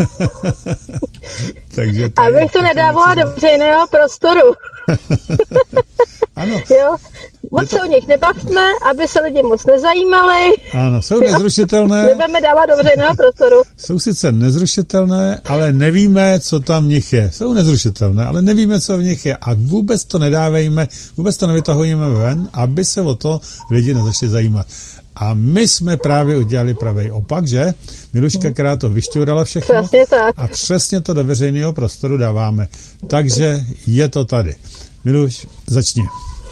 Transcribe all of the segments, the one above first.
Takže to abych to nedávala do veřejného prostoru. Ano. Jo? Moc se o nich nebavíme, aby se lidi moc nezajímali. Ano, jsou nezrušitelné. Nebudeme dávat do veřejného prostoru. Jsou sice nezrušitelné, ale nevíme, co tam v nich je. Jsou nezrušitelné, ale nevíme, co v nich je. A vůbec to nedávejme, vůbec to nevytahujeme ven, aby se o to lidi nezačali zajímat. A my jsme právě udělali pravý opak, že? Miluška, která to vyšťourala všechno. Přesně tak. A přesně to do veřejného prostoru dáváme. Takže je to tady. Miluš, začni.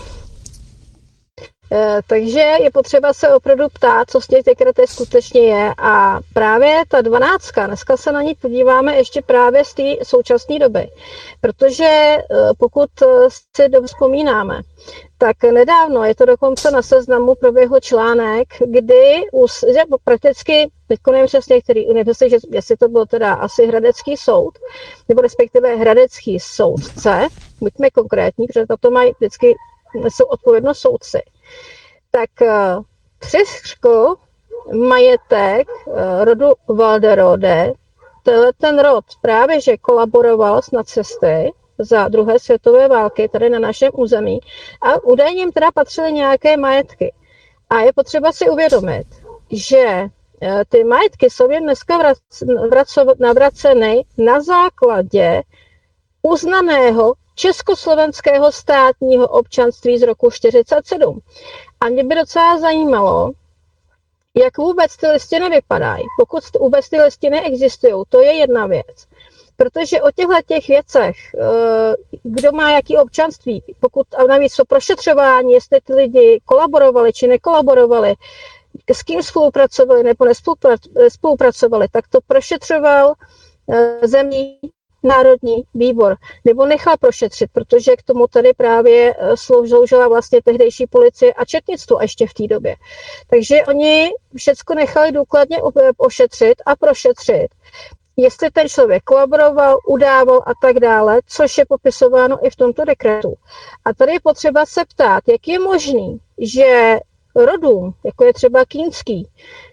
Takže je potřeba se opravdu ptát, co z těch dekretech skutečně je. A právě ta 12, dneska se na ní podíváme ještě právě z té současné doby. Protože pokud si dobře vzpomínáme, tak nedávno, je to dokonce na Seznamu, proběhl článek, kdy prakticky, teďko nevím přesně, jestli to byl teda asi Hradecký soud, nebo respektive Hradecký soudce, buďme konkrétní, protože to mají vždycky nesou odpovědnost soudci, tak přeskřkl majetek rodu Walderode. Ten rod právě, že kolaboroval s nacisty za druhé světové války tady na našem území a údajně jim teda patřily nějaké majetky. A je potřeba si uvědomit, že ty majetky jsou jen dneska navraceny na základě uznaného československého státního občanství z roku 1947. A mě by docela zajímalo, jak vůbec ty listiny vypadají. Pokud vůbec ty listiny existují, to je jedna věc. Protože o těch věcech, kdo má jaký občanství, pokud a navíc to prošetřování, jestli ty lidi kolaborovali či nekolaborovali, s kým spolupracovali nebo nespolupracovali, tak to prošetřoval zemní národní výbor, nebo nechal prošetřit, protože k tomu tady právě sloužila vlastně tehdejší policie a četnictvo ještě v té době. Takže oni všecko nechali důkladně ošetřit a prošetřit, jestli ten člověk kolaboroval, udával a tak dále, což je popisováno i v tomto dekretu. A tady je potřeba se ptát, jak je možný, že rodům, jako je třeba Kinský,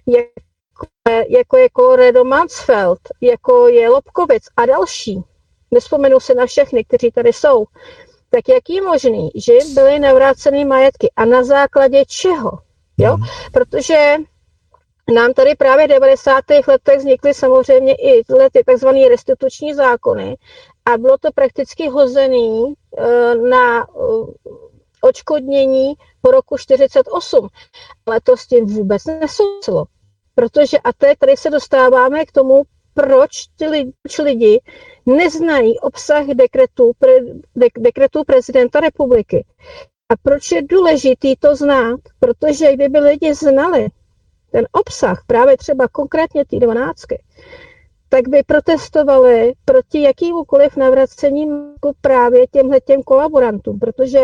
jako je Colorado Mansfeld, jako je Lobkowicz a další, nevzpomenu si na všechny, kteří tady jsou, tak jak je možný, že byly navráceny majetky a na základě čeho? Jo? Protože nám tady právě v 90. letech vznikly samozřejmě i ty takzvané restituční zákony a bylo to prakticky hozený na odškodnění po roku 1948, ale to s tím vůbec nesouviselo. Protože, a tady se dostáváme k tomu, proč lidi neznají obsah dekretů prezidenta republiky. A proč je důležitý to znát? Protože kdyby lidi znali ten obsah, právě třeba konkrétně ty 12, tak by protestovali proti jakýmukoliv navracení právě těmhletěm kolaborantům,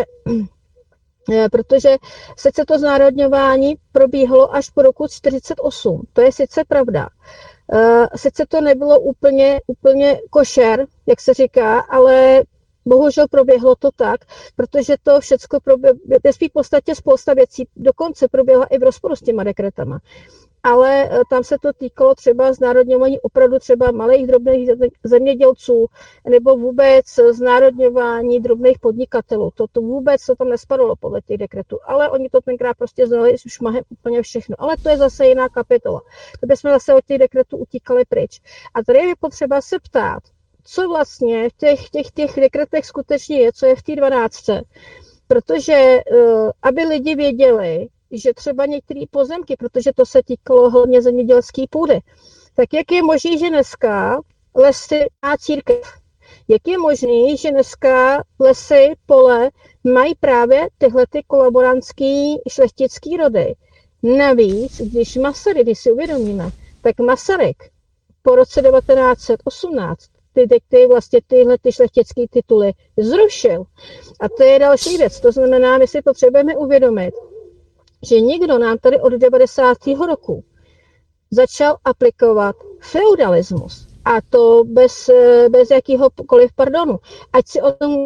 protože sice to znárodňování probíhalo až po roku 1948. To je sice pravda. Sice to nebylo úplně košer, jak se říká, ale bohužel proběhlo to tak, protože to všecko ve svým podstatě spousta věcí dokonce proběhla i v rozporu s těma dekretama. Ale tam se to týkalo třeba znárodňování opravdu třeba malých drobných zemědělců nebo vůbec znárodňování drobných podnikatelů. To vůbec to tam nespadalo podle těch dekretů, ale oni to tenkrát prostě znali s šmahem úplně všechno. Ale to je zase jiná kapitola. To bychom zase od těch dekretů utíkali pryč. A tady je potřeba se ptát, co vlastně v těch dekretech skutečně je, co je v té 12. Protože aby lidi věděli, že třeba některé pozemky, protože to se týkalo hodně zemědělské půdy, tak jak je možné, že dneska lesy má církev? Jak je možné, že dneska lesy, pole mají právě tyhle ty kolaborantský šlechtický rody? Navíc, když si uvědomíme, tak Masaryk po roce 1918 tyhle šlechtické tituly zrušil. A to je další věc. To znamená, my si potřebujeme uvědomit, že někdo nám tady od 90. roku začal aplikovat feudalismus. A to bez jakýhokoliv pardonu. Ať si o tom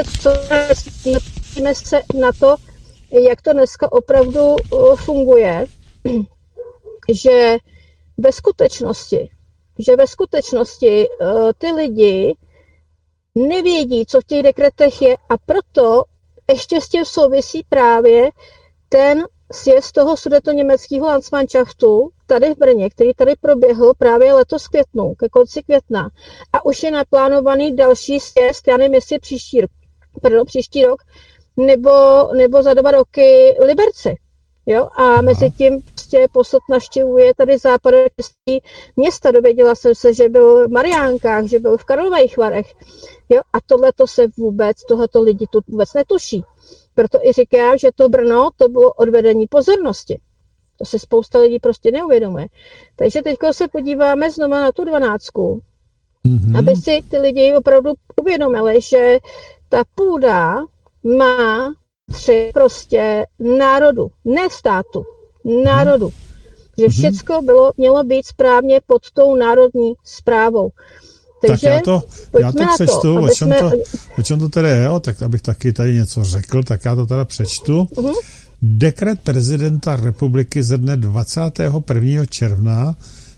se na to, jak to dneska opravdu funguje, že ve skutečnosti že ve skutečnosti ty lidi nevědí, co v těch dekretech je a proto ještě s tím souvisí právě ten sjezd toho sudetoněmeckého Landsmannschaftu tady v Brně, který tady proběhl právě letos květnu, ke konci května. A už je naplánovaný další sjezd, já nevím, jestli příští rok, nebo za 2 roky Liberci. Jo? A mezi tím prostě posled navštěvuje tady západočeský města. Dověděla jsem se, že byl v Mariánkách, že byl v Karlových Varech. Jo? A tohleto lidi tu vůbec netuší. Proto i říkám, že to Brno, to bylo odvedení pozornosti. To se spousta lidí prostě neuvědomuje. Takže teď se podíváme znova na tu 12, aby si ty lidi opravdu uvědomili, že ta půda má tři prostě národu, ne státu, národu. Že všecko mělo být správně pod tou národní správou. Takže tak já to přečtu, o čem to tedy je, jo? Tak abych taky tady něco řekl, tak já to teda přečtu. Dekret prezidenta republiky ze dne 21. června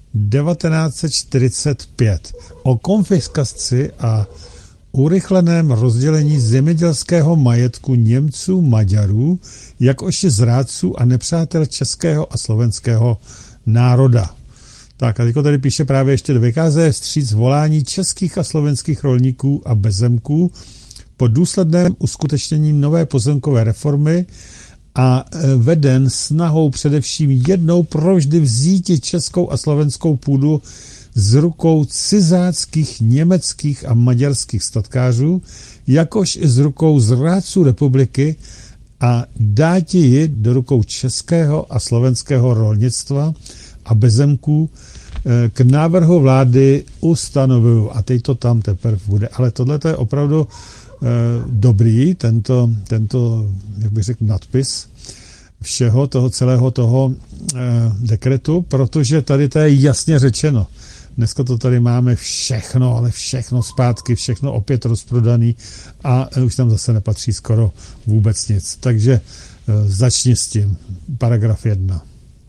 1945 o konfiskaci a urychleném rozdělení zemědělského majetku Němců, Maďarů, jakož i zrádců a nepřátel českého a slovenského národa. Tak a teďko tady píše právě ještě vychází vstříc volání českých a slovenských rolníků a bezzemků po důsledném uskutečnění nové pozemkové reformy a veden snahou především jednou provždy vzíti českou a slovenskou půdu z rukou cizáckých, německých a maďarských statkářů, jakož i z rukou zrádců republiky a dáti ji do rukou českého a slovenského rolnictva a bezzemků k návrhu vlády ustanovují. A teď to tam teprve bude. Ale tohle je opravdu dobrý, tento, jak bych řekl, nadpis všeho, celého toho dekretu, protože tady to je jasně řečeno. Dneska to tady máme všechno, ale všechno zpátky, všechno opět rozprodaný a už tam zase nepatří skoro vůbec nic. Takže začni s tím. Paragraf 1.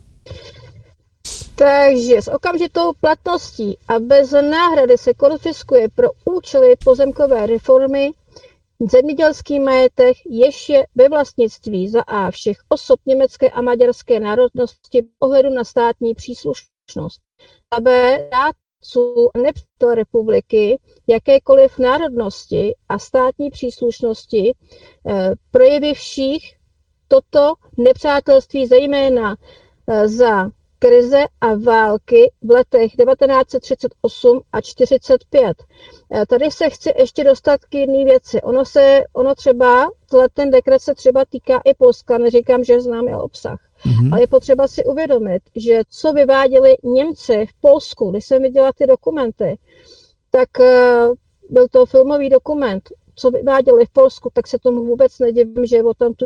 Takže s okamžitou platností a bez náhrady se konfiskuje pro účely pozemkové reformy zemědělský majetek, jež je ve vlastnictví za a všech osob německé a maďarské národnosti ohledu na státní příslušnost. A b dárců nepřítel republiky jakékoliv národnosti a státní příslušnosti projevivších toto nepřátelství zejména za krize a války v letech 1938 a 1945. Tady se chci ještě dostat k jedné věci. Ono třeba, ten dekret se třeba týká i Polska, neříkám, že znám jeho obsah. Ale je potřeba si uvědomit, že co vyváděli Němci v Polsku, když jsem viděla ty dokumenty, tak byl to filmový dokument, co vyváděli v Polsku, tak se tomu vůbec nedivím, že o tam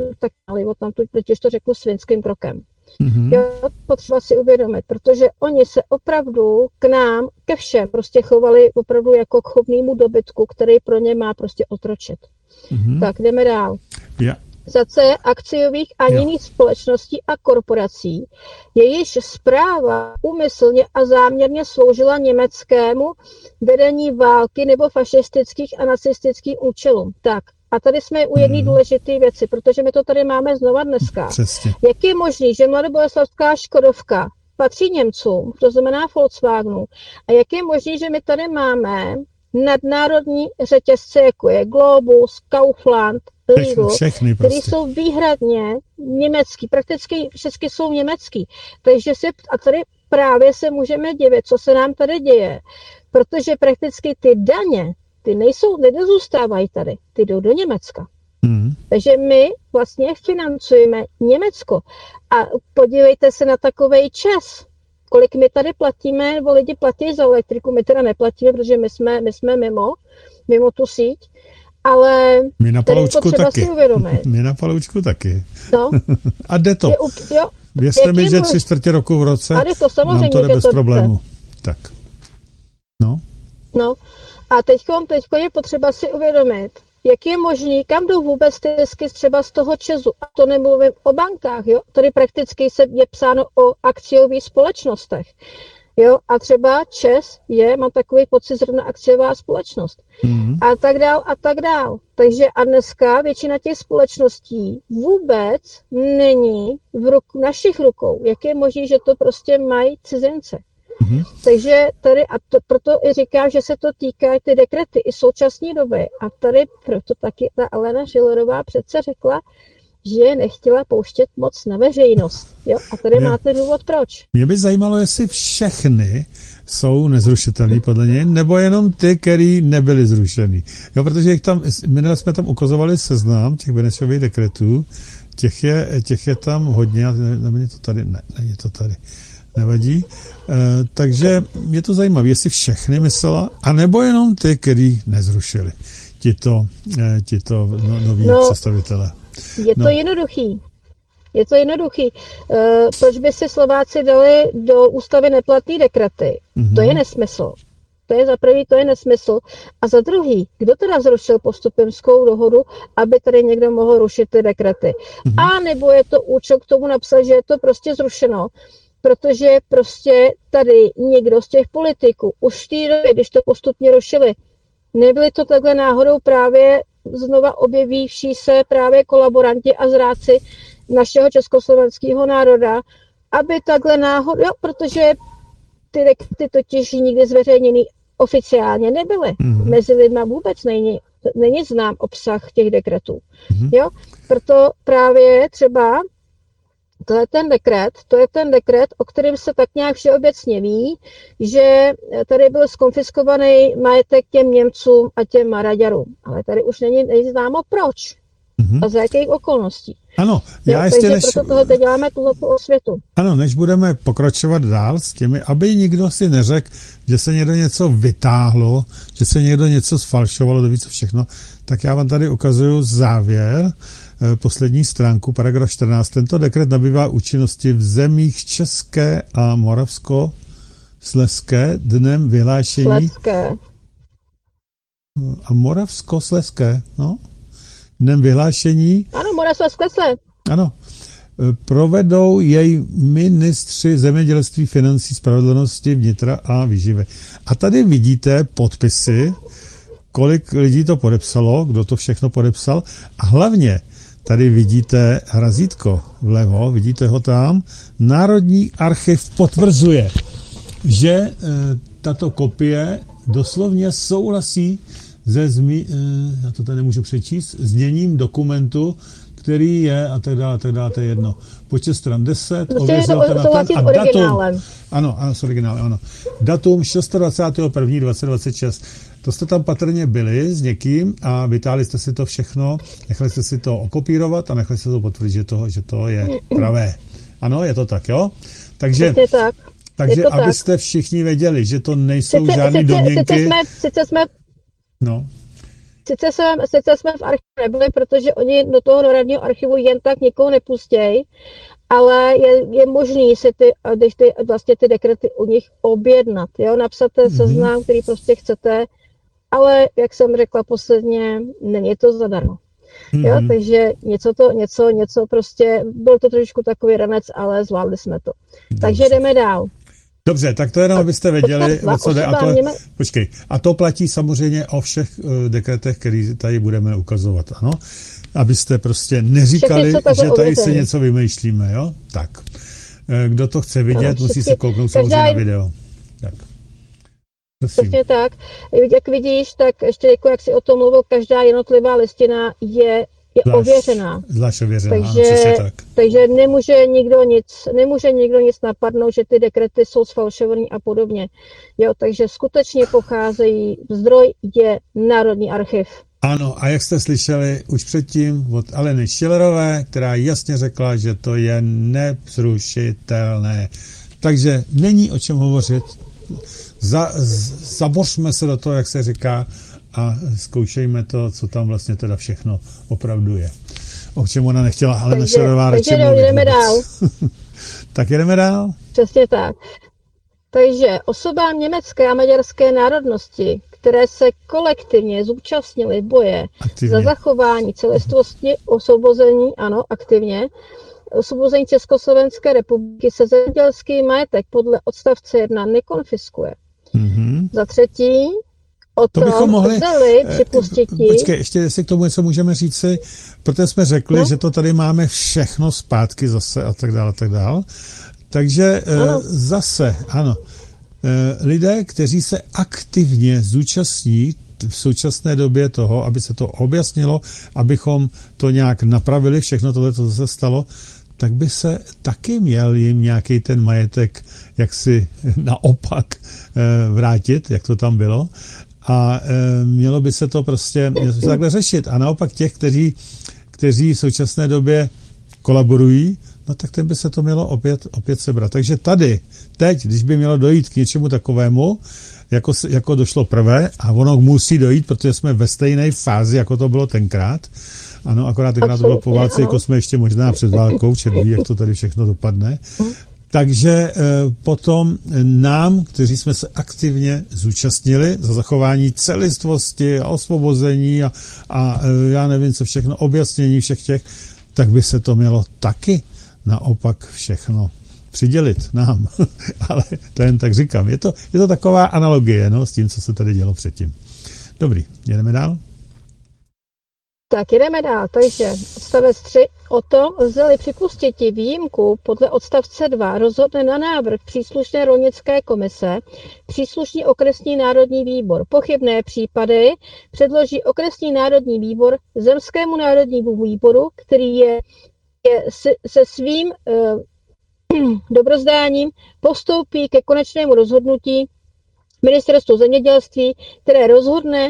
totiž to řeknu svinským krokem. Jo, potřeba si uvědomit, protože oni se opravdu k nám, ke všem prostě chovali opravdu jako k chovnému dobytku, který pro ně má prostě otročit. Tak jdeme dál. Yeah. Za C akciových a jiných společností a korporací, jejíž správa úmyslně a záměrně sloužila německému vedení války nebo fašistických a nacistických účelům. Tak. A tady jsme u jedné důležité věci, protože my to tady máme znova dneska. Přesně. Jak je možný, že mladoboleslavská Škodovka patří Němcům, to znamená Volkswagenu, a jak je možný, že my tady máme nadnárodní řetězce, jako je Globus, Kaufland, Lidl, které jsou výhradně německý, prakticky všechny jsou německý. Takže a tady právě se můžeme divit, co se nám tady děje, protože prakticky ty daně, ty nezůstávají tady, ty jdou do Německa. Takže my vlastně financujeme Německo. A podívejte se na takovej čas, kolik my tady platíme, nebo lidi platí za elektriku, my teda neplatíme, protože my jsme mimo tu síť, ale my na Paloučku taky. Si uvědomit. My na Paloučku taky. No. A jde to. Věřte mi, že 3/4 roku v roce nám to jde bez problému. Tak. No. A teďko je potřeba si uvědomit, jak je možný, kam jdou vůbec ty zisky třeba z toho ČEZu. A to nemluvím o bankách, jo? Tady prakticky je psáno o akciových společnostech. Jo, a třeba ČEZ mám takový pocit, zrovna akciová společnost. A tak dál, a tak dál. Takže a dneska většina těch společností vůbec není v našich rukou. Jak je možné, že to prostě mají cizince? Takže tady, a proto i říkám, že se to týká ty dekrety i současné doby. A tady proto taky ta Alena Schillerová přece řekla, že je nechtěla pouštět moc na veřejnost. Jo? A tady máte důvod proč. Mě by zajímalo, jestli všechny jsou nezrušitelný podle něj, nebo jenom ty, který nebyly zrušený. Jo, protože minule jsme tam ukazovali seznam těch Benešových dekretů, těch je tam hodně, není to tady, není to tady. Nevadí. Takže mě to zajímavé, jestli všechny myslela, anebo jenom ty, který nezrušili. Tito noví představitelé. Je to jednoduchý. Proč by si Slováci dali do ústavy neplatný dekrety? To je nesmysl. To je za prvý, to je nesmysl. A za druhý, kdo teda zrušil postupimskou dohodu, aby tady někdo mohl rušit ty dekrety? A nebo je to účel k tomu napsat, že je to prostě zrušeno, protože prostě tady někdo z těch politiků už v té době, když to postupně rušili, nebyli to takhle náhodou právě znova objevívší se právě kolaboranti a zrádci našeho československého národa, aby takhle náhodou, protože ty dekrety totiž nikdy zveřejněny oficiálně nebyly. Mezi lidma vůbec není znám obsah těch dekretů. Jo? Proto právě třeba to je ten dekret, o kterém se tak nějak všeobecně ví, že tady byl zkonfiskovaný majetek těm Němcům a těm Maďarům. Ale tady už není známo proč a za jakých okolností. Ano, takže proto toho teď děláme tuhletu osvětu. Ano, než budeme pokračovat dál s těmi, aby nikdo si neřekl, že se někdo něco vytáhlo, že se někdo něco sfalšovalo, to ví co všechno, tak já vám tady ukazuju závěr, poslední stránku, paragraf 14. Tento dekret nabývá účinnosti v zemích České a Moravskoslezské dnem vyhlášení. A Moravskoslezské, no? Dnem vyhlášení. Ano, Moravskoslezské. Ano. Provedou jej ministři zemědělství, financí, spravedlnosti, vnitra a výživy. A tady vidíte podpisy, kolik lidí to podepsalo, kdo to všechno podepsal. A hlavně tady vidíte razítko vlevo, vidíte ho tam. Národní archiv potvrzuje, že tato kopie doslovně souhlasí já to tady nemůžu přečíst, zněním dokumentu, který je a tak dále, to je jedno. Počet stran 10, ověřil ten a datum. Ano, s originálem, ano. Datum 26.1.2026. To jste tam patrně byli s někým a vytáhli jste si to všechno, nechali jste si to okopírovat a nechali jste to potvrdit, že to je pravé. Ano, je to tak, jo? Takže abyste všichni věděli, že to nejsou žádné domněnky. Sice jsme v archivu nebyli, protože oni do toho národního archivu jen tak nikoho nepustějí, ale je možný si ty dekrety u nich objednat, jo? Napsat ten seznam, který prostě chcete, ale jak jsem řekla posledně, není to zadarmo. Jo? Takže něco prostě, byl to trošičku takový ranec, ale zvládli jsme to. Takže jdeme dál. Dobře, tak to jenom, abyste věděli, o co jde. A to platí samozřejmě o všech dekretech, který tady budeme ukazovat, ano? Abyste prostě neříkali, že tady se něco vymýšlíme, jo? Tak. Kdo to chce vidět, musí se kouknout samozřejmě na video. Tak. Přesně tak. Jak vidíš, tak ještě jako jak jsi o tom mluvil, každá jednotlivá listina je ověřená. Zvlášť ověřená, takže nemůže nikdo nic napadnout, že ty dekrety jsou sfalšované a podobně. Jo, takže skutečně pocházejí, zdroj je Národní archiv. Ano, a jak jste slyšeli už předtím od Aleny Schillerové, která jasně řekla, že to je nezrušitelné. Takže není o čem hovořit. Zabořme se do toho, jak se říká, a zkoušejme to, co tam vlastně teda všechno opravdu je. O čem ona nechtěla Alena Schillerová radši mluvit. Jdeme dál. Tak jdeme dál? Přesně tak. Takže osobám německé a maďarské národnosti, které se kolektivně zúčastnily boje za zachování celistvosti osvobození, ano, aktivně, osvobození Československé republiky se zemědělský majetek podle odstavce 1 nekonfiskuje. Mm-hmm. Za třetí, o to bychom mohli připustit. Počkej, ještě jestli k tomu něco můžeme říci, protože jsme řekli, že to tady máme všechno zpátky zase a tak dále. Takže zase, ano, lidé, kteří se aktivně zúčastní v současné době toho, aby se to objasnilo, abychom to nějak napravili, všechno tohle, co se stalo, tak by se taky měl jim nějaký ten majetek jaksi naopak vrátit, jak to tam bylo. A mělo by se to prostě takhle řešit. A naopak těch, kteří v současné době kolaborují, no tak ten by se to mělo opět sebrat. Takže teď, když by mělo dojít k něčemu takovému, jako došlo prvé, a ono musí dojít, protože jsme ve stejné fázi, jako to bylo tenkrát. Ano, akorát tenkrát to bylo po válce, jako jsme ještě možná před válkou, červí, jak to tady všechno dopadne. Takže potom nám, kteří jsme se aktivně zúčastnili za zachování celistvosti a osvobození a já nevím, co všechno, objasnění všech těch, tak by se to mělo taky naopak všechno přidělit nám. Ale to jen tak říkám. Je to taková analogie, s tím, co se tady dělo předtím. Dobrý, jedeme dál? Tak jdeme dál. Takže odstavec 3. O tom, lze-li připustit výjimku podle odstavce 2, rozhodne na návrh příslušné rolnické komise příslušný okresní národní výbor. Pochybné případy předloží okresní národní výbor zemskému národnímu výboru, který je se svým dobrozdáním postoupí ke konečnému rozhodnutí ministerstvo zemědělství, které rozhodne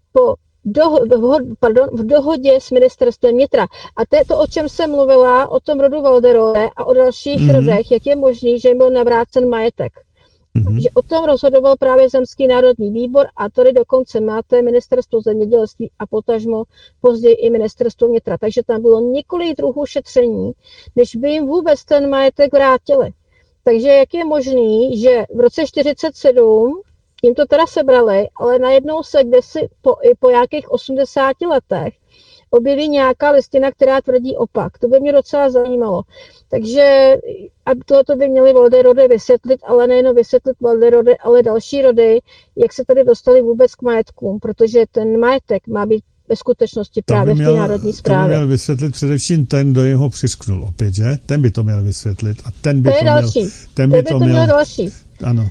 v dohodě s ministerstvem vnitra. A to je to, o čem jsem mluvila, o tom rodu Walderode a o dalších rodech, jak je možný, že jim byl navrácen majetek. Že o tom rozhodoval právě Zemský národní výbor a tady dokonce máte ministerstvo zemědělství a potažmo později i ministerstvo vnitra. Takže tam bylo několik druhů šetření, než by jim vůbec ten majetek vrátili. Takže jak je možný, že v roce 1947 jim to teda sebrali, ale najednou se kdesi po nějakých 80 letech objeví nějaká listina, která tvrdí opak. To by mě docela zajímalo. Takže a tohoto by měli Walderode vysvětlit, ale nejen vysvětlit Walderode, ale další rody, jak se tady dostali vůbec k majetkům, protože ten majetek má být ve skutečnosti právě v té národní správě. To by měl vysvětlit především ten, kdo jeho přišknul opět, že? Ten by to měl vysvětlit. A ten by to je další. Ten by to měl další. Ano.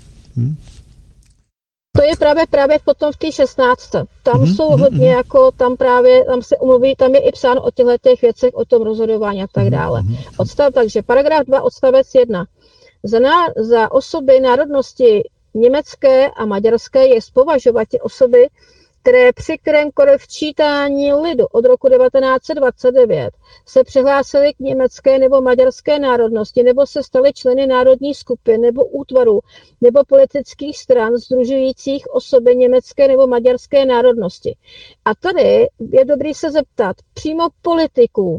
To je právě potom v té 16. Tam jsou hodně jako, tam se umluví, tam je i psáno o těchto věcech, o tom rozhodování a tak dále. Takže paragraf 2, odstavec 1. Za osoby národnosti německé a maďarské je považovat osoby, které při kterémkoliv včítání lidu od roku 1929 se přihlásili k německé nebo maďarské národnosti nebo se staly členy národní skupin nebo útvarů nebo politických stran sdružujících osoby německé nebo maďarské národnosti. A tady je dobrý se zeptat přímo politiků,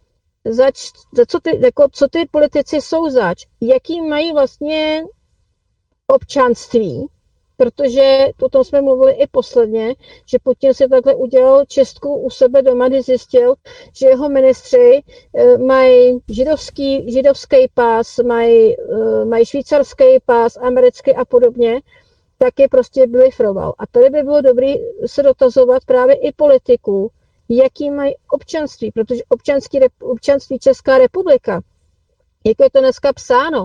co ty politici jsou zač, jaký mají vlastně občanství, protože o tom jsme mluvili i posledně, že Putin si takhle udělal čistku u sebe doma, kdy zjistil, že jeho ministři mají židovský pás, mají švýcarský pás, americký a podobně, tak je prostě blifroval. A tady by bylo dobré se dotazovat právě i politiků, jaký mají občanství, protože občanství Česká republika, jako je to dneska psáno,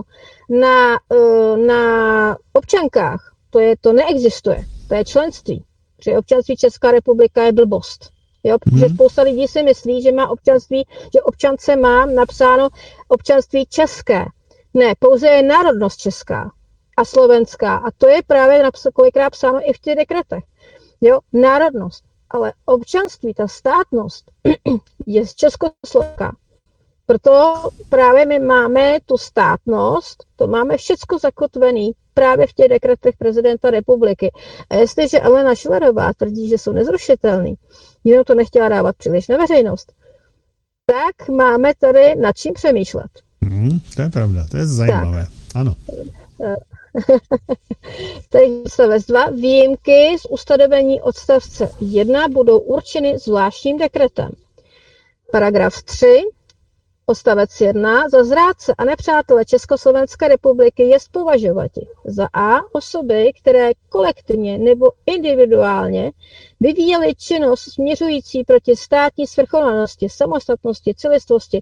na občankách, to neexistuje, to je členství. Protože občanství Česká republika je blbost. Jo? Protože spousta lidí si myslí, že má občanství, že občance má napsáno občanství české. Ne, pouze je národnost česká a slovenská. A to je právě kolikrát psáno i v těch dekretech. Jo? Národnost. Ale občanství, ta státnost je z Československa. Proto právě my máme tu státnost, to máme všecko zakotvený právě v těch dekretech prezidenta republiky. A jestliže Alena Schillerová tvrdí, že jsou nezrušitelný, jenom to nechtěla dávat příliš na veřejnost, tak máme tady nad čím přemýšlet. To je pravda, to je zajímavé. Tak. Ano. Takže odstavec 2. Výjimky z ustanovení odstavce 1 budou určeny zvláštním dekretem. Paragraf 3. Odstavec 1. Za zrádce a nepřátele Československé republiky je považovati za a. osoby, které kolektivně nebo individuálně vyvíjely činnost směřující proti státní svrchovanosti, samostatnosti, celistvosti,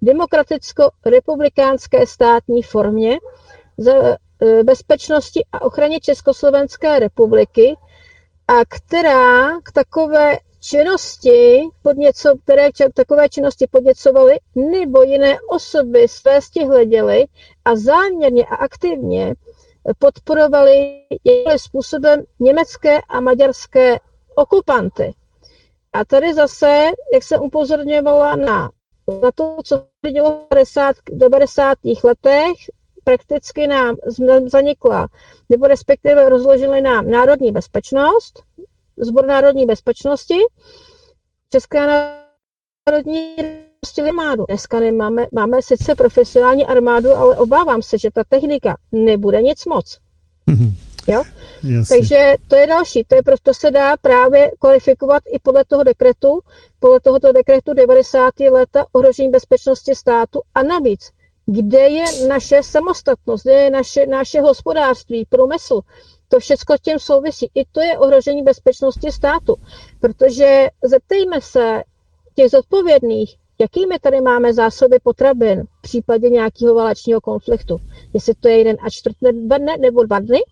demokraticko-republikánské státní formě, za bezpečnosti a ochraně Československé republiky a která k takové činnosti, takové činnosti podněcovaly nebo jiné osoby své hleděly a záměrně a aktivně podporovaly jakýmkoliv způsobem německé a maďarské okupanty. A tady zase, jak jsem upozorňovala na to, co se dělo v 90. letech, prakticky nám zanikla, nebo respektive rozložili nám národní bezpečnost, Sbor národní bezpečnosti, Česká národní armádu. Dneska máme sice profesionální armádu, ale obávám se, že ta technika nebude nic moc. Jo? Takže to je další. To se dá právě kvalifikovat i podle tohoto dekretu 90. leta ohrožení bezpečnosti státu a navíc, kde je naše samostatnost, kde je naše hospodářství, průmysl. To všechno tím souvisí. I to je ohrožení bezpečnosti státu. Protože zeptejme se těch zodpovědných, jakými tady máme zásoby potravin v případě nějakého válečného konfliktu. Jestli to je 1,25 dne nebo 2 dny,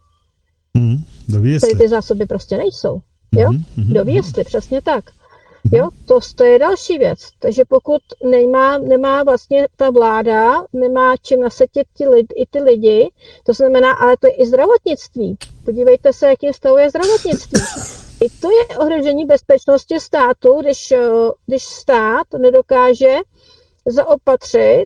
tady ty zásoby prostě nejsou. Jo? Dověstli, přesně tak. Jo, to je další věc. Takže pokud nemá vlastně ta vláda, nemá čím nasetit ty lidi, to znamená, ale to je i zdravotnictví. Podívejte se, jakým stavu je zdravotnictví. I to je ohrožení bezpečnosti státu, když stát nedokáže zaopatřit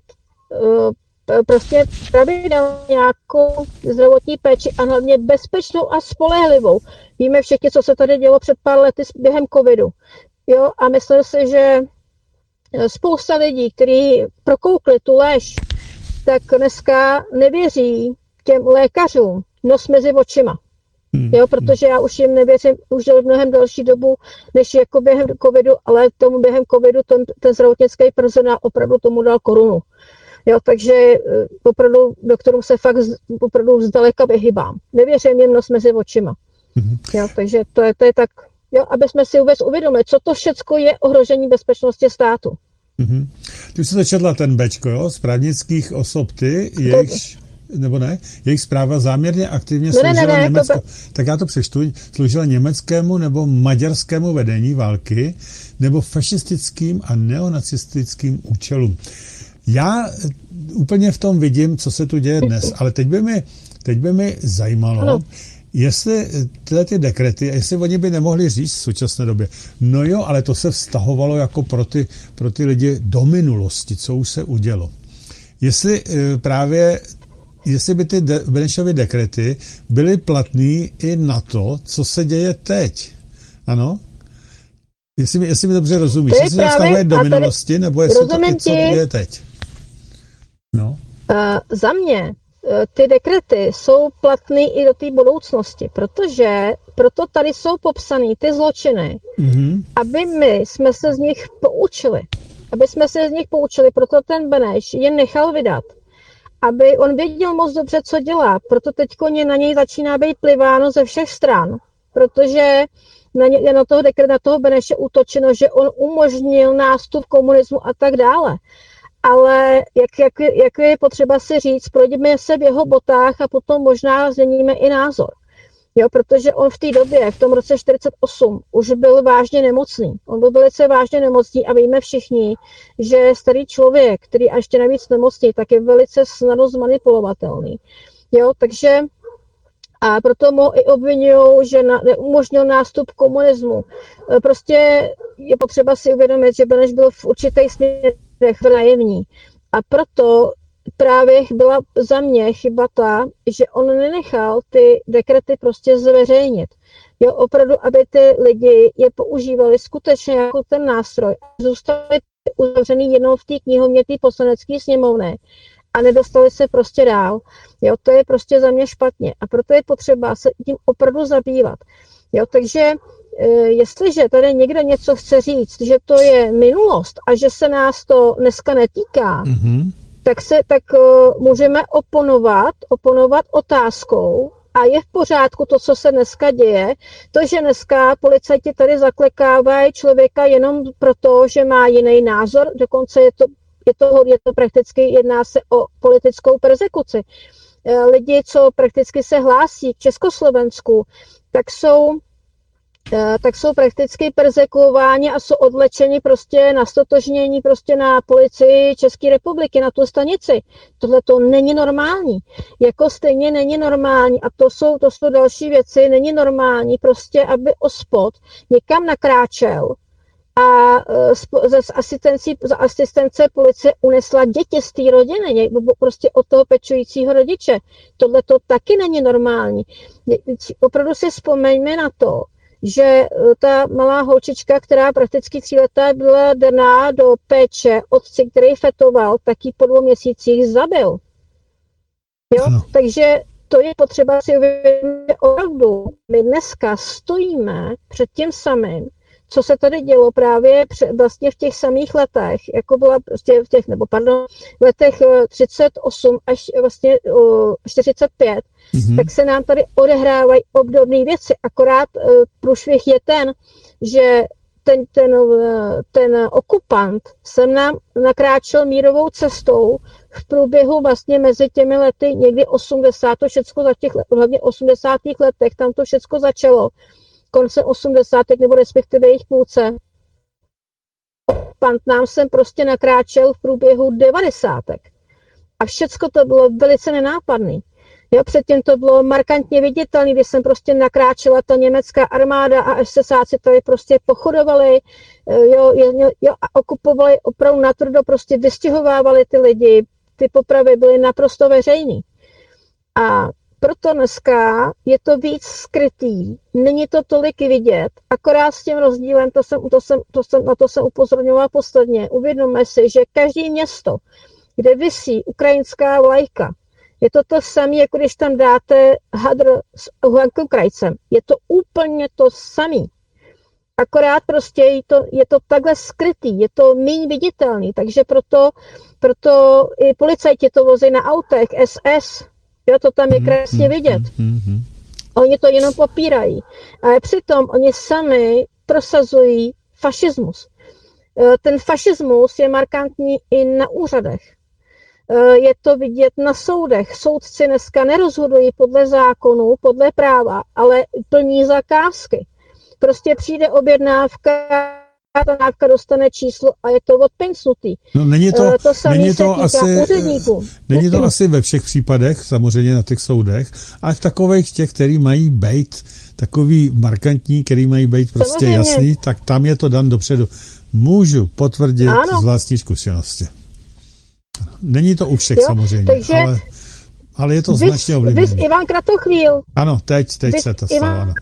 prostě pravidelně nějakou zdravotní péči a hlavně bezpečnou a spolehlivou. Víme všichni, co se tady dělo před pár lety během covidu. Jo, a myslím si, že spousta lidí, kteří prokoukli tu lež, tak dneska nevěří těm lékařům nos mezi očima. Jo, protože já už jim nevěřím už mnohem delší dobu, než jako během covidu, ale tomu během covidu ten zdravotnický personál opravdu tomu dal korunu. Jo, takže opravdu doktorům se fakt opravdu zdaleka vyhybám. Nevěřím jim nos mezi očima. Jo, takže to je tak. Jo, aby jsme si vůbec uvědomili, co to všecko je ohrožení bezpečnosti státu. Ty už jsi to četla ten Bčko, jo? Z právnických osob jejich správa záměrně aktivně sloužila Německo. Tak já to přečtu. Sloužila německému nebo maďarskému vedení války nebo fašistickým a neonacistickým účelům. Já úplně v tom vidím, co se tu děje dnes, ale teď by mi zajímalo, jestli tyhle ty dekrety, jestli oni by nemohli říct v současné době, no jo, ale to se vztahovalo jako pro ty lidi do minulosti, co už se udělo. Jestli by ty Benešovy dekrety byly platný i na to, co se děje teď. Ano? Jestli mi dobře rozumíš, jestli se vztahuje do minulosti, nebo jestli to i co děje teď. No. Za mě ty dekrety jsou platné i do té budoucnosti, protože proto tady jsou popsané ty zločiny, aby my jsme se z nich poučili. Proto ten Beneš je nechal vydat, aby on věděl moc dobře, co dělá, proto teď na něj začíná být pliváno ze všech stran, protože na toho Beneše útočeno, že on umožnil nástup komunismu a tak dále. Ale jak je potřeba si říct, projdeme se v jeho botách a potom možná změníme i názor. Jo, protože on v té době, v tom roce 1948, už byl vážně nemocný. On byl velice vážně nemocný a víme všichni, že starý člověk, který a ještě navíc nemocný, tak je velice snadno zmanipulovatelný. Jo, takže a proto mu i obvinují, že neumožnil nástup komunismu. Prostě je potřeba si uvědomit, že Beneš byl v určitých směrech naivní. A proto právě byla za mě chyba ta, že on nenechal ty dekrety prostě zveřejnit. Jo, opravdu, aby ty lidi je používali skutečně jako ten nástroj. Zůstali uzavřený jenom v té knihovně té poslanecké sněmovny a nedostali se prostě dál. Jo, to je prostě za mě špatně. A proto je potřeba se tím opravdu zabývat. Jo, takže jestliže tady někdo něco chce říct, že to je minulost a že se nás to dneska netýká, tak můžeme oponovat otázkou, a je v pořádku to, co se dneska děje, to, že dneska policajti tady zaklekávají člověka jenom proto, že má jiný názor, dokonce je to prakticky, jedná se o politickou perzekuci. Lidi, co prakticky se hlásí k Československu, tak jsou prakticky perzekuováni a jsou odlečeni prostě na stotožnění prostě na policii České republiky, na tu stanici. Tohle to není normální. Jako stejně není normální, a to jsou další věci, není normální prostě, aby OSPOD někam nakráčel a za asistence policie unesla děti z té rodiny, prostě od toho pečujícího rodiče. Tohle to taky není normální. Opravdu si vzpomeňme na to, že ta malá holčička, která prakticky 3letá byla daná do péče, otci, který fetoval, tak ji po 2 měsících zabil. Jo? Takže to je potřeba si uvědomit, že opravdu my dneska stojíme před tím samým, co se tady dělo právě vlastně v těch samých letech, jako byla prostě v letech 38 až vlastně 45, tak se nám tady odehrávají obdobné věci. Akorát průšvih je ten, že ten okupant sem nám nakráčel mírovou cestou v průběhu vlastně mezi těmi lety někdy 80, to všecko hlavně 80. letech, tam to všecko začalo, konce 80. nebo respektive jejich půlce. Okupant nám sem prostě nakráčel v průběhu 90. A všecko to bylo velice nenápadné. Jo, předtím to bylo markantně viditelné, když jsem prostě nakráčela ta německá armáda a SSáci tady prostě pochodovali, a okupovali opravdu natvrdo, prostě vystěhovávali ty lidi, ty popravy byly naprosto veřejný. A proto dneska je to víc skrytý, není to tolik vidět, akorát s tím rozdílem, na to jsem upozorňovala posledně, uvědomme si, že každé město, kde visí ukrajinská vlajka, je to to samé, jako když tam dáte hadr s Huankrajcem. Je to úplně to samé. Akorát prostě je to takhle skrytý, je to méně viditelný, takže proto i policajti to vozí na autech, SS, jo, to tam je krásně vidět. Oni to jenom popírají. Ale přitom oni sami prosazují fašismus. Ten fašismus je markantní i na úřadech. Je to vidět na soudech. Soudci dneska nerozhodují podle zákonu, podle práva, ale plní zakázky. Prostě přijde objednávka, ta dávka dostane číslo a je to odpincnutý. No, není to asi ve všech případech, samozřejmě na těch soudech, ale v takových těch, který mají být takový markantní, který mají být prostě samozřejmě jasný, tak tam je to dan dopředu. Můžu potvrdit z vlastní zkušenosti. Není to u všech samozřejmě, takže, ale je to značně ovlivněné. Ivan Kratochvíl. Ano, teď se to stalo.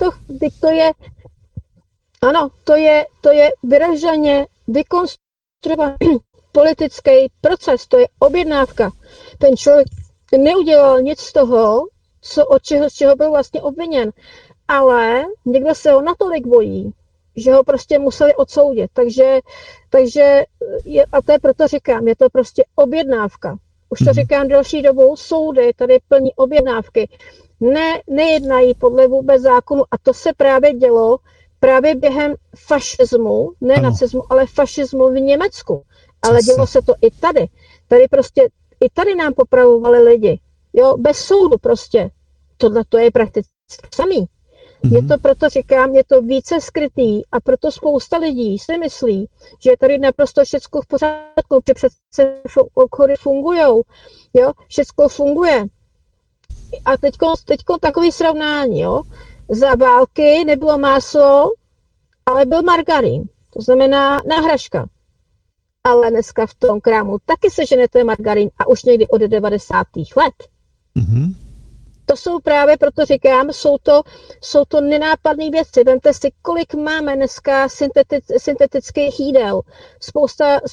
To je vyraženě vykonstruovaný politický proces, to je objednávka. Ten člověk neudělal nic z toho, z čeho byl vlastně obviněn, ale někdo se ho natolik bojí, že ho prostě museli odsoudit. Takže a to je proto říkám, je to prostě objednávka. Už to říkám delší dobu, soudy tady plní objednávky. Nejednají podle vůbec zákonu a to se právě dělo právě během fašismu, ne nacismu, ale fašismu v Německu. Ale dělo se to i tady. Tady prostě, i tady nám popravovali lidi. Jo, bez soudu prostě. Tohle to je prakticky samý. Je to proto říkám, je to více skrytý a proto spousta lidí si myslí, že je tady naprosto všechno v pořádku, že přece obchody fungujou, jo, všechno funguje. A teďko takový srovnání, jo. Za války nebylo máslo, ale byl margarín, to znamená náhražka. Ale dneska v tom krámu taky seženete margarín a už někdy od 90. let. To jsou právě, proto říkám, jsou to nenápadné věci. Vemte si, kolik máme dneska syntetických jídel.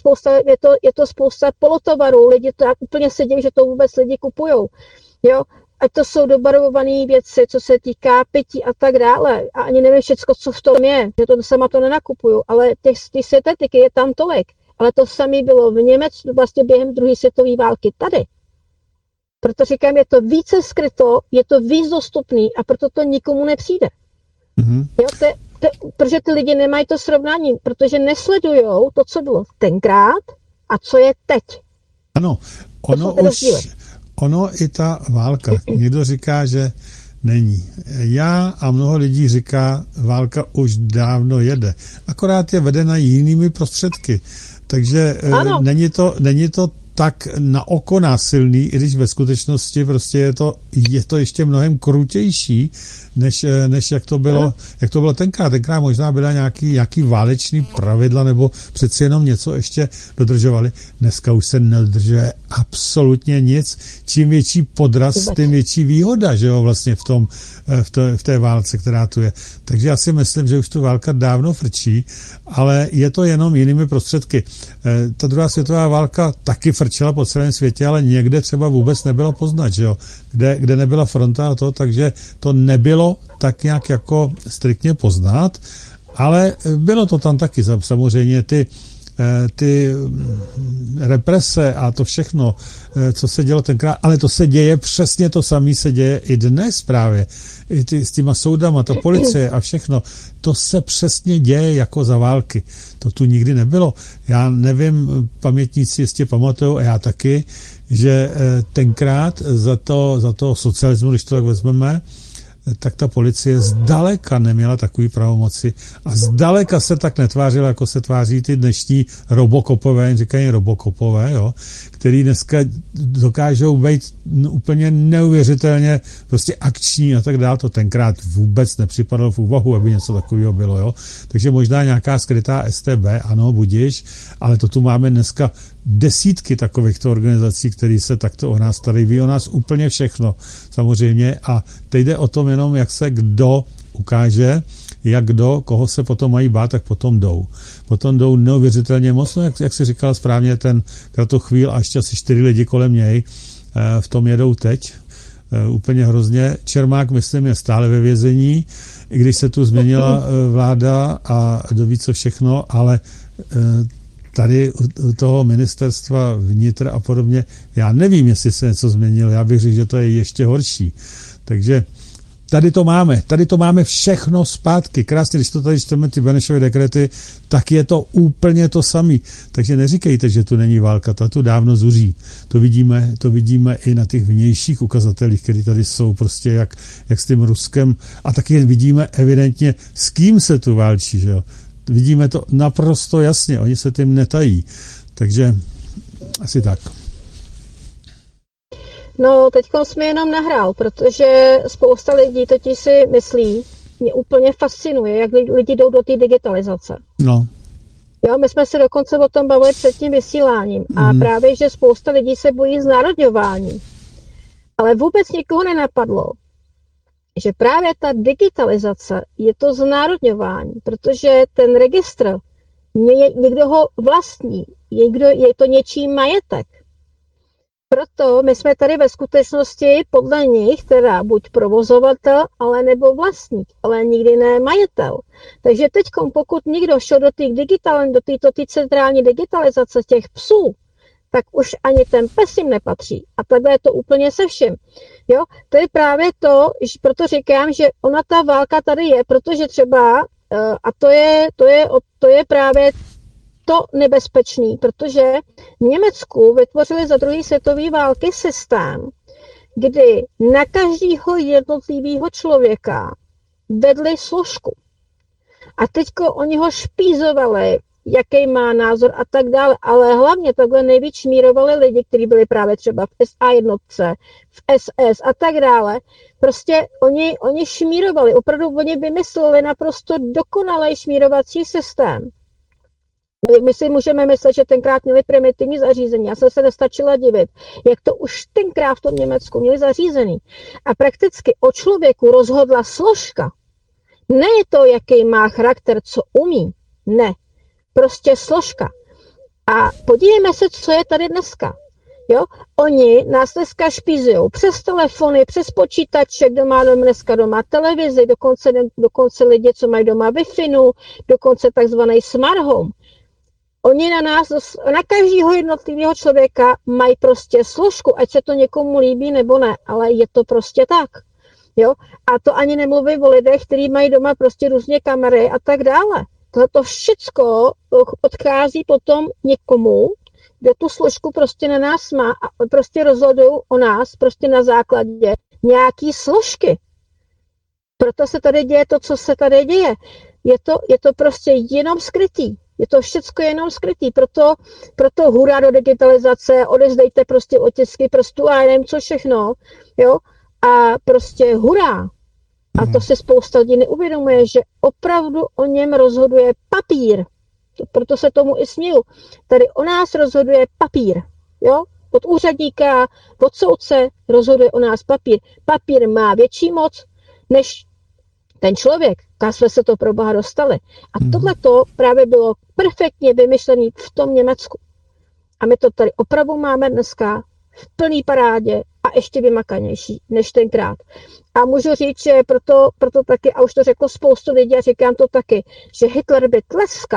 Je to spousta polotovarů. Lidi to úplně se diví, že to vůbec lidi kupujou. Jo? ať to jsou dobarvované věci, co se týká pití a tak dále. A ani nevím všecko, co v tom je, že to sama to nenakupuju, ale ty syntetiky je tam tolik. Ale to samé bylo v Německu vlastně během druhé světové války tady. Proto říkám, je to více skryto, je to víc dostupný a proto to nikomu nepřijde. Mm-hmm. Jo, protože ty lidi nemají to srovnání, protože nesledujou to, co bylo tenkrát a co je teď. Ano, ono i ta válka. Někdo říká, že není. Já a mnoho lidí říká, válka už dávno jede. Akorát je vedena jinými prostředky. Takže není to tak na oko násilný, i když ve skutečnosti prostě je to ještě mnohem krutější, než jak to bylo tenkrát. Tenkrát možná byla nějaký válečný pravidla, nebo přeci jenom něco ještě dodržovali. Dneska už se nedodržuje absolutně nic. Čím větší podraz, tím větší výhoda, že jo, vlastně v té válce, která tu je. Takže já si myslím, že už tu válka dávno frčí, ale je to jenom jinými prostředky. Ta druhá světová válka taky frčela po celém světě, ale někde třeba vůbec nebylo poznat, že jo, kde nebyla fronta a to, takže to nebylo tak nějak jako striktně poznat, ale bylo to tam taky. Samozřejmě ty represe a to všechno, co se dělo tenkrát, ale to se děje, přesně to samé se děje i dnes právě. I s těma soudama, ta policie a všechno, to se přesně děje jako za války. To tu nikdy nebylo. Já nevím, pamětníci jistě pamatujou, a já taky, že tenkrát za to socialismu, když to tak vezmeme, tak ta policie zdaleka neměla takový pravomoci a zdaleka se tak netvářila, jako se tváří ty dnešní robokopové, říkají robokopové, jo, který dneska dokážou být úplně neuvěřitelně prostě akční a tak dále. To tenkrát vůbec nepřipadalo v úvahu, aby něco takového bylo, jo. Takže možná nějaká skrytá STB, ano, budiš, ale to tu máme dneska desítky takovýchto organizací, které se takto o nás starají, ví o nás úplně všechno, samozřejmě, a teď jde o tom jenom, jak se kdo ukáže, koho se potom mají bát, tak potom jdou. Potom jdou neuvěřitelně moc, no jak si říkal správně, ten Kratochvíl a ještě asi 4 lidi kolem něj v tom jedou teď, úplně hrozně. Čermák, myslím, je stále ve vězení, i když se tu změnila vláda a doví co všechno, ale tady u toho ministerstva vnitra a podobně, já nevím, jestli se něco změnilo, já bych řekl, že to je ještě horší. Takže tady to máme všechno zpátky. Krásně, když to tady čteme ty Benešovy dekrety, tak je to úplně to samé. Takže neříkejte, že tu není válka, ta tu dávno zuří. To vidíme i na těch vnějších ukazatelích, které tady jsou prostě jak s tím Ruskem, a taky vidíme evidentně, s kým se tu válčí, že jo. Vidíme to naprosto jasně, oni se tím netají. Takže asi tak. No, teďko jsme jenom nahrál, protože spousta lidí totiž si myslí, mě úplně fascinuje, jak lidi jdou do té digitalizace. No. Jo, my jsme se dokonce o tom bavili před tím vysíláním a právě, že spousta lidí se bojí znárodňování. Ale vůbec nikoho nenapadlo, že právě ta digitalizace je to znárodňování, protože ten registr, někdo ho vlastní, je to něčí majetek. Proto my jsme tady ve skutečnosti podle nich teda buď provozovatel, ale nebo vlastník, ale nikdy ne majitel. Takže teď, pokud někdo šel do té centrální digitalizace těch psů, tak už ani ten pes jim nepatří. A takhle je to úplně se vším. Jo? To je právě to, že proto říkám, že ona ta válka tady je, protože třeba, a to je právě to nebezpečný, protože v Německu vytvořili za druhé světové války systém, kdy na každého jednotlivého člověka vedli složku. A teďko oni ho špízovali, jaký má názor a tak dále, ale hlavně takhle nejvíc šmírovali lidi, kteří byli právě třeba v SA1, v SS a tak dále. Prostě oni šmírovali, opravdu oni vymysleli naprosto dokonalý šmírovací systém. My si můžeme myslet, že tenkrát měli primitivní zařízení. Já jsem se nestačila divit, jak to už tenkrát v tom Německu měli zařízený. A prakticky o člověku rozhodla složka. Ne to, jaký má charakter, co umí. Ne. Prostě složka. A podívejme se, co je tady dneska. Jo? Oni nás dneska špízujou přes telefony, přes počítače, kdo má dneska doma televizi, dokonce lidi, co mají doma Wi-Fi, dokonce takzvaný smart home. Oni na nás, na každého jednotlivého člověka mají prostě složku, ať se to někomu líbí nebo ne, ale je to prostě tak. Jo? A to ani nemluví o lidech, kteří mají doma prostě různě kamery a tak dále. To všecko odchází potom někomu, kdo tu složku prostě na nás má a prostě rozhodují o nás prostě na základě nějaký složky. Proto se tady děje to, co se tady děje. Je to prostě jenom skrytý. Je to všecko jenom skrytý. Proto hurá do digitalizace, odezdejte prostě otisky prstů a já nevím co všechno. Jo? A prostě hurá. A to si spousta lidí neuvědomuje, že opravdu o něm rozhoduje papír. Proto se tomu i směju. Tady o nás rozhoduje papír. Jo? Od úředníka, od soudce rozhoduje o nás papír. Papír má větší moc, než ten člověk, kam jsme se to pro Boha dostali. A tohleto právě bylo perfektně vymyšlené v tom Německu. A my to tady opravdu máme dneska v plný parádě a ještě vymakanější než tenkrát. A můžu říct, že proto taky, a už to řeklo spoustu lidí, a říkám to taky, že Hitler by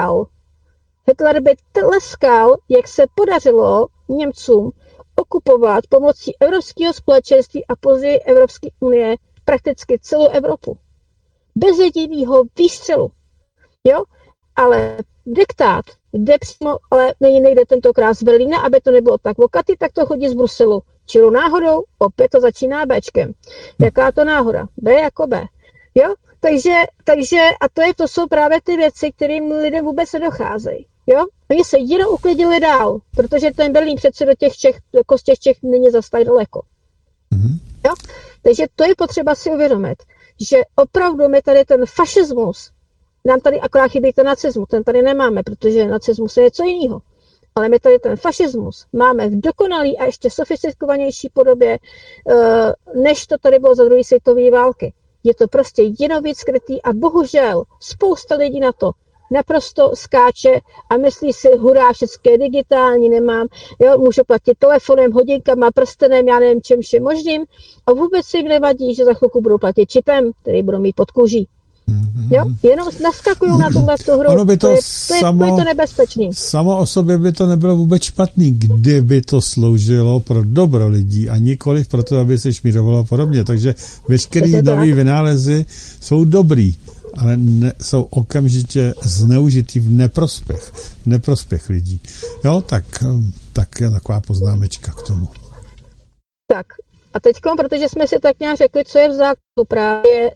tleskal, jak se podařilo Němcům okupovat pomocí Evropského společenství a později Evropské unie prakticky celou Evropu. Bez jediného výstřelu. Jo? Ale diktát jde přímo, ale nejde tentokrát z Berlína, aby to nebylo tak vokatý, tak to chodí z Bruselu. Čili náhodou opět to začíná Bčkem. Jaká to náhoda? B jako B. Jo? Takže a to jsou právě ty věci, kterým lidem vůbec nedocházejí. Jo? Oni se jenom uklidili dál, protože ten Berlín přece do těch Čech není zas tak daleko. Jo? Takže to je potřeba si uvědomit, že opravdu my tady ten fašismus, nám tady akorát chybí ten nacismus, ten tady nemáme, protože nacismus je něco jiného. Ale my tady ten fašismus máme v dokonalý a ještě sofistikovanější podobě, než to tady bylo za druhé světové války. Je to prostě jenom víc skrytý a bohužel spousta lidí na to naprosto skáče a myslí si, hurá, všechno je digitální, nemám, jo, můžu platit telefonem, hodinkama, prstenem, já nevím čem všem možným a vůbec si jim nevadí, že za chvilku budou platit čipem, který budou mít pod kůží. Jo? Jenom naskakují na tuhle hru. Ono by to, je to nebezpečný. Samo o sobě by to nebylo vůbec špatný, kdyby to sloužilo pro dobro lidí a nikoliv pro to, aby se šmírovalo a podobně. Takže veškerý nový vynálezy jsou dobrý, ale jsou okamžitě zneužitý v neprospěch lidí. Jo, tak je taková poznámečka k tomu. Tak. A teď, protože jsme si tak nějak řekli, co je v základu právě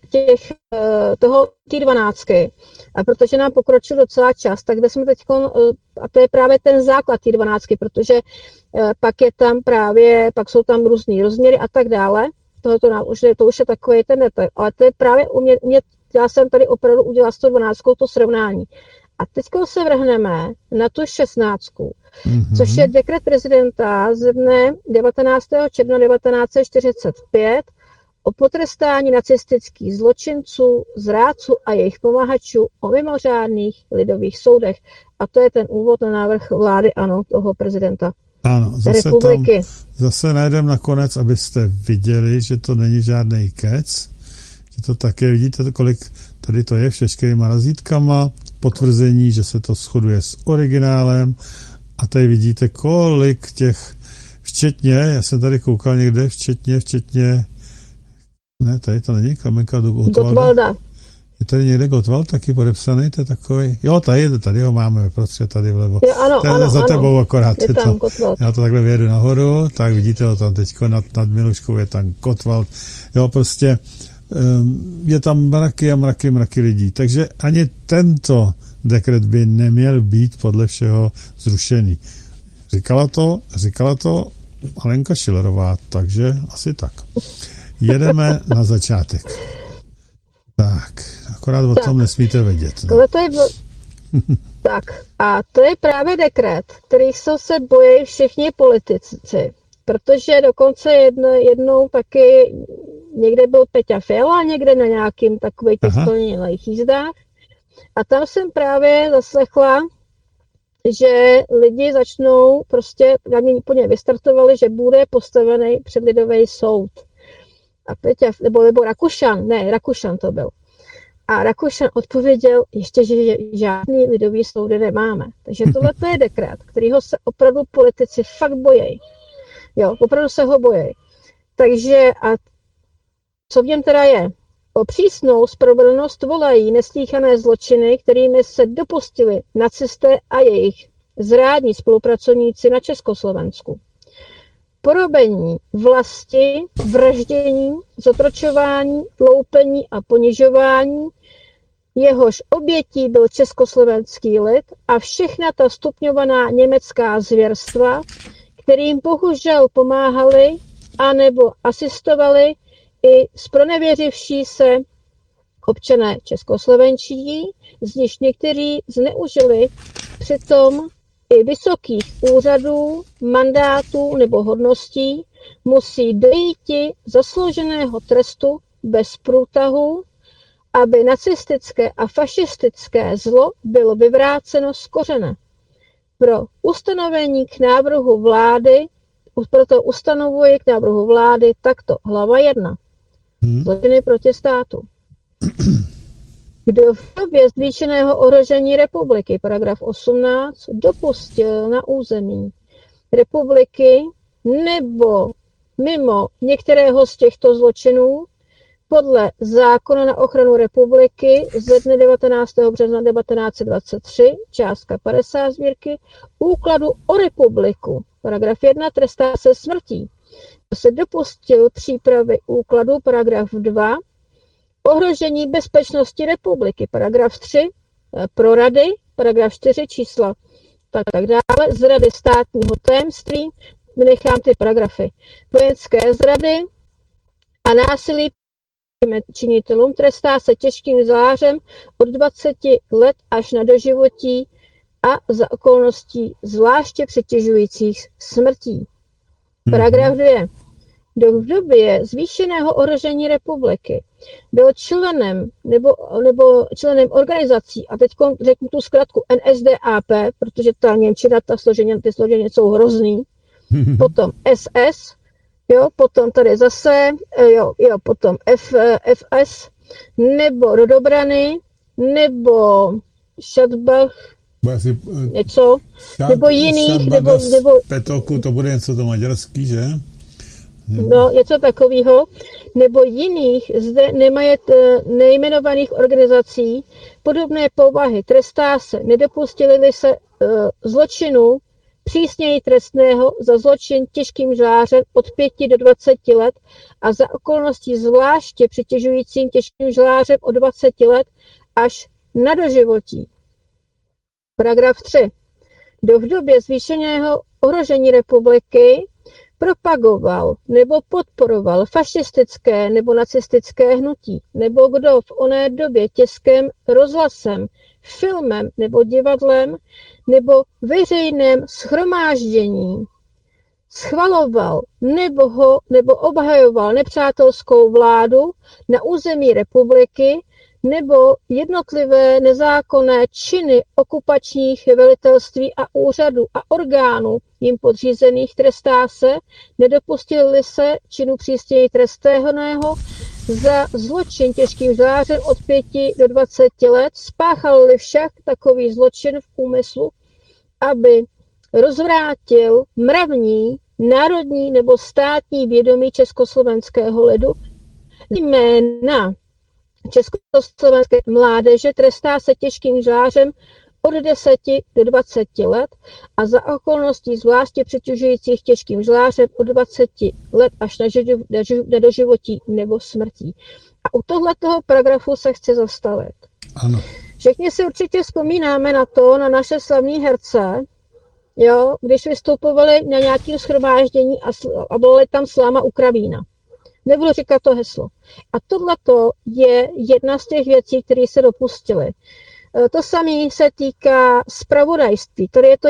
té 12. A protože nám pokročil docela čas, tak jsme teď, a to je právě ten základ té 12, protože pak je tam pak jsou tam různý rozměry a tak dále. To už je takový ten detail. Ale to je právě já jsem tady opravdu udělala s tou 12 to srovnání. A teď se vrhneme na tu 16, což je dekret prezidenta ze dne 19. června 1945 o potrestání nacistických zločinců, zrádců a jejich pomahačů o mimořádných lidových soudech. A to je ten úvod na návrh vlády, ano, toho prezidenta republiky. Zase najdeme nakonec, abyste viděli, že to není žádný kec, že to také vidíte, kolik tady to je všečkýma razítkama, potvrzení, že se to shoduje s originálem a tady vidíte, kolik těch, včetně, já jsem tady koukal někde, včetně, ne, tady to není Klemenka Gottwalda. Je tady někde Gottwald taky podepsaný, to je takový, jo, tady ho máme prostřed, tady vlevo. Jo, ano, za tebou akorát. Je tam Gottwald. Já to takhle vyjedu nahoru, tak vidíte ho tam teďko nad Miluškou, je tam Gottwald. Jo, prostě je tam mraky a mraky lidí. Takže ani tento dekret by neměl být podle všeho zrušený. Říkala to Alenka Schillerová, takže asi tak. Jedeme na začátek. Tak, akorát o tom nesmíte vědět. No. Tak, a to je právě dekret, kterých se bojí všichni politici, protože dokonce jednou taky někde byl Peťa Fiala, někde na nějakým takových těch jízdách. A tam jsem právě zaslechla že lidi začnou prostě, hlavně po ně vystartovali, že bude postavený předlidový soud. A Peťa, nebo Rakušan to byl. A Rakušan odpověděl ještě, že žádný lidový soudy nemáme. Takže tohle je dekret, kterýho se opravdu politici fakt bojí. Jo, opravdu se ho bojí. Takže a co v něm teda je? O přísnou spravedlnost volají neslýchané zločiny, kterými se dopustili nacisté a jejich zrádní spolupracovníci na Československu. Porobení vlasti, vraždění, zotročování, loupení a ponižování, jehož obětí byl československý lid a všechna ta stupňovaná německá zvěrstva, kterým bohužel pomáhali anebo asistovali i zpronevěřivší se občané českoslovenští, z nich někteří zneužili přitom i vysokých úřadů, mandátů nebo hodností, musí dojít zaslouženého trestu bez průtahu, aby nacistické a fašistické zlo bylo vyvráceno z kořene. Pro ustanovení k návrhu vlády, proto ustanovuji k návrhu vlády takto. Hlava 1. Zločiny proti státu. Kdo v době zvýšeného ohrožení republiky, paragraf 18, dopustil na území republiky nebo mimo některého z těchto zločinů podle zákona na ochranu republiky ze dne 19. března 1923, částka 50 sbírky, úkladu o republiku, paragraf 1, trestá se smrtí. Kdo se dopustil přípravy úkladu, paragraf 2, ohrožení bezpečnosti republiky, paragraf 3, pro rady, paragraf 4, čísla, tak dále, zrady státního tajemství, vynechám ty paragrafy, vojenské zrady a násilí činitelům trestá se těžkým zářem od 20 let až na doživotí a za okolností zvláště přitěžujících smrtí. Paragraf 2. Kdo v době zvýšeného ohrožení republiky byl členem nebo členem organizací, a teď řeknu tu zkratku NSDAP, protože ta němčina, ty složení jsou hrozný, potom SS, jo, potom tady zase, potom FS, nebo Rodobrany, nebo Šatbach, něco, nebo jiných, nebo Petoku, to bude něco to maďarský, že? No, něco takového, nebo jiných zde nejmenovaných organizací podobné povahy. Trestá se, nedopustili se zločinu přísněji trestného za zločin těžkým žlářem od 5 do 20 let a za okolností zvláště přitěžujícím těžkým žlářem od 20 let až na doživotí. Paragraf 3. Kdo v době zvýšeného ohrožení republiky propagoval nebo podporoval fašistické nebo nacistické hnutí, nebo kdo v oné době tiskem, rozhlasem, filmem nebo divadlem nebo veřejném shromáždění schvaloval nebo obhajoval nepřátelskou vládu na území republiky nebo jednotlivé nezákonné činy okupačních velitelství a úřadů a orgánů jim podřízených, trestá se, nedopustili se činu přísněji trestného za zločin těžkým žlářem od 5 do 20 let, spáchal-li však takový zločin v úmyslu, aby rozvrátil mravní, národní nebo státní vědomí československého lidu, jména československé mládeže, trestá se těžkým žlářem od 10 do 20 let a za okolností zvláště přitěžujících těžkým žlářem od 20 let až na doživotí nebo smrtí. A u tohletoho paragrafu se chci zastavit. Ano. Všichni si určitě vzpomínáme na naše slavní herce, jo, když vystupovali na nějakém shromáždění a volali tam Sláma u Kravína. Nebudu říkat to heslo. A tohleto je jedna z těch věcí, které se dopustily. To samé se týká zpravodajství. Tady je to